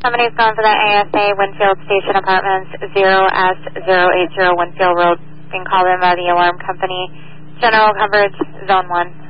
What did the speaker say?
Somebody's going for the ASA Winfield Station Apartments, 0S080 Winfield Road, being called in by the alarm company. General coverage, Zone 1.